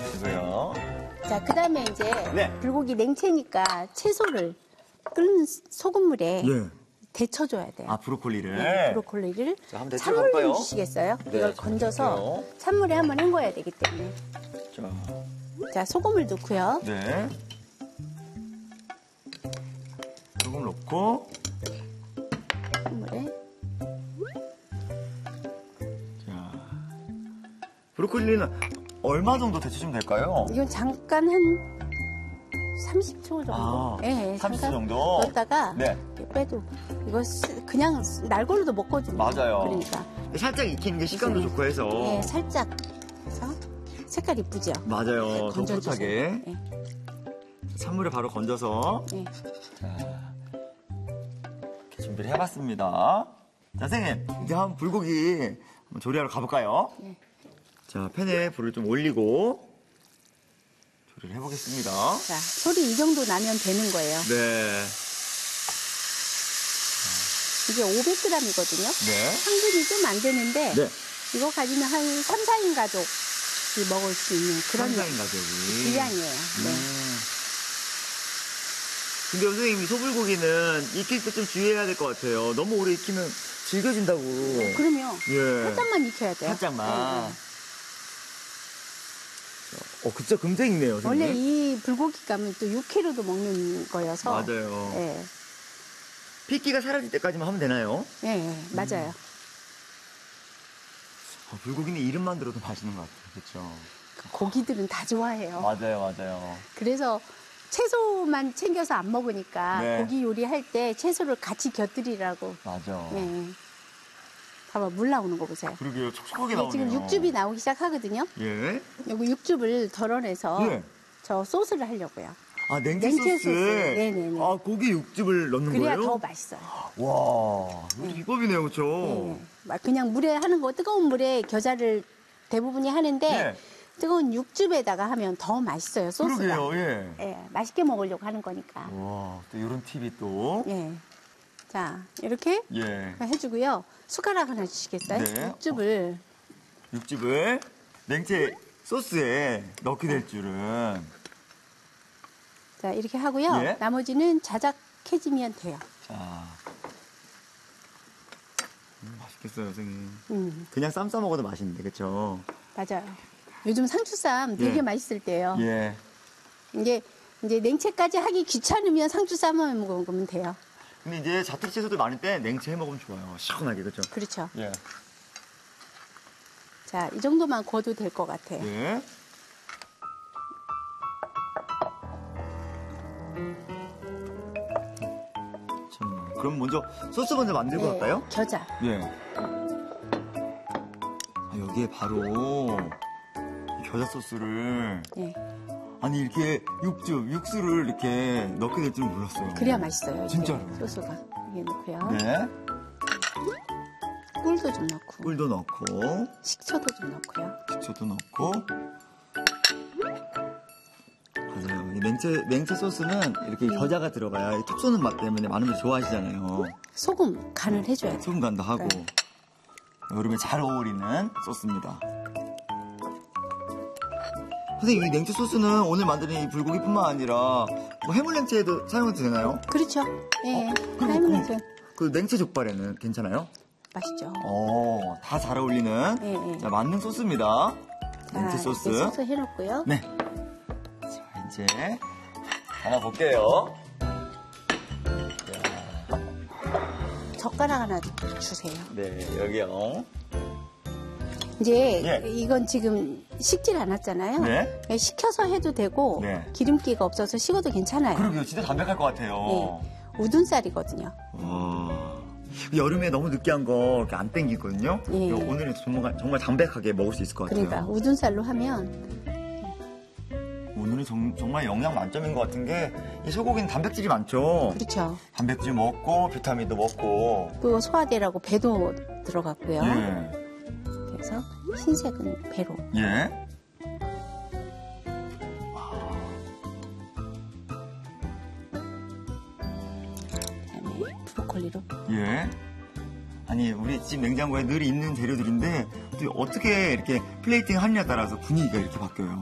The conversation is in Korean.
그리고요. 자, 그 다음에 이제 네. 불고기 냉채니까 채소를 끓는 소금물에 예. 데쳐줘야 돼요. 아, 브로콜리를. 네, 브로콜리를 자, 한번 데쳐 찬물 좀 볼까요? 주시겠어요? 네, 이걸 건져서 볼게요. 찬물에 한번 헹궈야 되기 때문에. 자, 자, 소금을 넣고요. 네. 소금 넣고. 찬물에. 자, 브로콜리는 얼마 정도 데쳐주면 될까요? 이건 잠깐 한 30초 정도. 아, 예, 30초 잠깐 정도? 넣었다가 네. 이렇게 빼도 이거 그냥 날골로도 먹거든요. 맞아요. 그러니까. 살짝 익히는 게 식감도 네. 좋고 해서. 예, 살짝 해서 색깔 이쁘죠? 맞아요. 건져주세요. 촉촉하게. 예, 찬물에 바로 건져서. 예. 자, 이렇게 준비를 해봤습니다. 자, 선생님, 이제 한번 불고기 한번 조리하러 가볼까요? 네. 자, 팬에 불을 좀 올리고 조리를 해보겠습니다. 자, 소리 이 정도 나면 되는 거예요. 네. 이게 500g이거든요. 네. 상분이 좀 안 되는데 네. 이거 가지면 한 3, 4인 가족이 먹을 수 있는 그런 한상인 가족이. 분량이에요. 네. 근데 선생님, 이 소불고기는 익힐 때 좀 주의해야 될 것 같아요. 너무 오래 익히면 질겨진다고. 그러면 예. 살짝만 익혀야 돼요. 살짝만. 네, 진짜 금세 익네요, 네. 선생님. 원래 이 불고기 가면 또 6kg도 먹는 거여서. 맞아요. 예, 핏기가 사라질 때까지만 하면 되나요? 예, 예, 맞아요. 불고기는 이름만 들어도 맛있는 것 같아요. 그렇죠? 고기들은 다 좋아해요. 맞아요. 그래서 채소만 챙겨서 안 먹으니까 네. 고기 요리할 때 채소를 같이 곁들이라고. 맞아. 예. 봐봐, 물 나오는 거 보세요. 그러게요. 촉촉하게 이게 나오네요. 지금 육즙이 나오기 시작하거든요. 예. 여기 육즙을 덜어내서 예. 저 소스를 하려고요. 아, 냉채 냉채 소스. 소스. 네네네. 아, 고기 육즙을 넣는 그래야 거예요? 더 맛있어요. 와, 이것도 비법이네요, 그렇죠? 예. 막 그냥 물에 하는 거, 뜨거운 물에 겨자를 대부분이 하는데 예. 뜨거운 육즙에다가 하면 더 맛있어요, 소스가. 그러게요, 예. 예, 맛있게 먹으려고 하는 거니까. 와, 또 이런 팁이 또. 예. 자, 이렇게 예. 해주고요. 숟가락 하나 주시겠어요? 네. 육즙을. 육즙을 냉채 소스에 넣게 될 줄은. 자, 이렇게 하고요. 예. 나머지는 자작해지면 돼요. 자. 맛있겠어요, 선생님. 음, 그냥 쌈 싸 먹어도 맛있는데, 그렇죠? 맞아요. 요즘 상추쌈 되게 예. 맛있을 때요. 예. 이제 냉채까지 하기 귀찮으면 상추 쌈만 먹으면 돼요. 근데 이제 자투리 채소들 많을 때 냉채 해 먹으면 좋아요. 시원하게, 그렇죠? 그렇죠. 예. 자, 이 정도만 구워도 될 것 같아요. 예. 참, 그럼 먼저 소스 먼저 만들고 갈까요? 겨자. 예. 아, 여기에 바로 이 겨자 소스를 예. 아니 이렇게 육수를 이렇게 넣게 될 줄 몰랐어요. 그래야 맛있어요. 이게 진짜로. 소스가. 이게 넣고요. 네. 꿀도 좀 넣고. 꿀도 넣고 식초도 좀 넣고요. 식초도 넣고. 맞아요. 이 냉채 소스는 이렇게 겨자가 들어가야 이 톡 쏘는 맛 때문에 많은 분들이 좋아하시잖아요. 소금 간을 해줘야 돼요. 소금 간도 하고 네. 여름에 잘 어울리는 소스입니다. 선생님, 이 냉채 소스는 오늘 만드는 이 불고기뿐만 아니라 뭐 해물 냉채에도 사용해도 되나요? 그렇죠. 예. 그럼 삶으면서 그 냉채 족발에는 괜찮아요? 맛있죠. 다 잘 어울리는 예, 예. 자, 맞는 소스입니다. 냉채 자, 소스. 이렇게 소스 해놓고요. 네. 자, 이제 하나 볼게요. 젓가락 하나 주세요. 네, 여기요. 이제 예. 이건 지금 식질 않았잖아요. 네. 식혀서 해도 되고 네. 기름기가 없어서 식어도 괜찮아요. 그러게요. 진짜 담백할 것 같아요. 네. 우둔살이거든요. 여름에 너무 느끼한 거 이렇게 안 땡기거든요. 예. 오늘은 정말 담백하게 먹을 수 있을 것 같아요. 그러니까 우둔살로 하면 오늘은 정말 영양 만점인 것 같은 게 이 소고기는 단백질이 많죠. 그렇죠. 단백질 먹고 비타민도 먹고. 또 소화되라고 배도 들어갔고요. 예. 그래서 흰색은 배로. 예. 그다음에 브로콜리로. 예. 아니 우리 집 냉장고에 늘 있는 재료들인데 또 어떻게 이렇게 플레이팅 하느냐에 따라서 분위기가 이렇게 바뀌어요.